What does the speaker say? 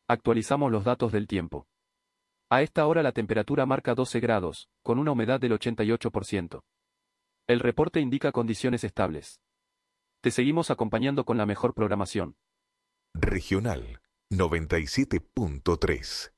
Actualizamos los datos del tiempo. A esta hora la temperatura marca 12 grados, con una humedad del 88%. El reporte indica condiciones estables. Te seguimos acompañando con la mejor programación. Regional 97.3.